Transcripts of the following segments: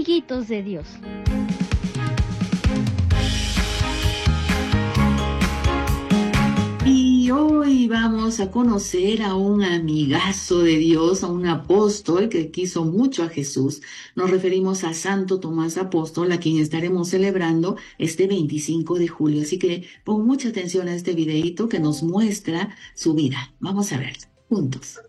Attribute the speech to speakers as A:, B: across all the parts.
A: amiguitos de Dios.
B: Y hoy vamos a conocer a un amigazo de Dios, a un apóstol que quiso mucho a Jesús. Nos referimos a Santo Tomás Apóstol, a quien estaremos celebrando este 25 de julio. Así que pon mucha atención a este videíto que nos muestra su vida. Vamos a verlo juntos.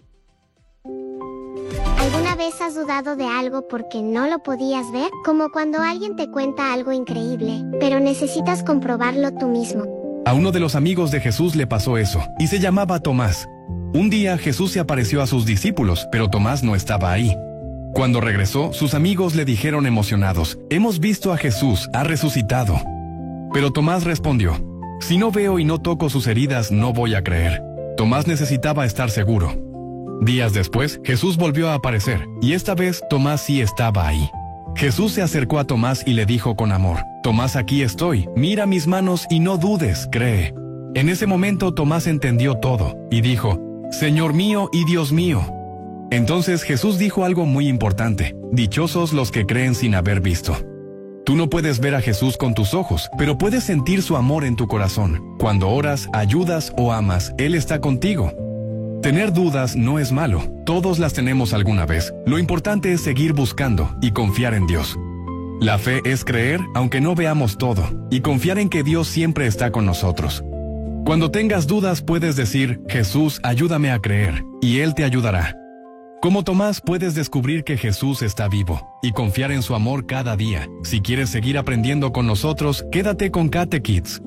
C: ¿Alguna vez has dudado de algo porque no lo podías ver? Como cuando alguien te cuenta algo increíble, pero necesitas comprobarlo tú mismo.
D: A uno de los amigos de Jesús le pasó eso, y se llamaba Tomás. Un día Jesús se apareció a sus discípulos, pero Tomás no estaba ahí. Cuando regresó, sus amigos le dijeron emocionados: «Hemos visto a Jesús, ha resucitado». Pero Tomás respondió: «Si no veo y no toco sus heridas, no voy a creer». Tomás necesitaba estar seguro. Días después, Jesús volvió a aparecer, y esta vez Tomás sí estaba ahí. Jesús se acercó a Tomás y le dijo con amor: «Tomás, aquí estoy, mira mis manos y no dudes, cree». En ese momento Tomás entendió todo, y dijo: «Señor mío y Dios mío». Entonces Jesús dijo algo muy importante: «Dichosos los que creen sin haber visto». Tú no puedes ver a Jesús con tus ojos, pero puedes sentir su amor en tu corazón. Cuando oras, ayudas o amas, Él está contigo. Tener dudas no es malo, todos las tenemos alguna vez. Lo importante es seguir buscando y confiar en Dios. La fe es creer aunque no veamos todo, y confiar en que Dios siempre está con nosotros. Cuando tengas dudas puedes decir: «Jesús, ayúdame a creer», y Él te ayudará. Como Tomás, puedes descubrir que Jesús está vivo y confiar en su amor cada día. Si quieres seguir aprendiendo con nosotros, quédate con Kate Kids.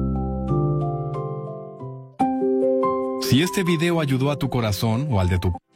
D: Si este video ayudó a tu corazón o al de tu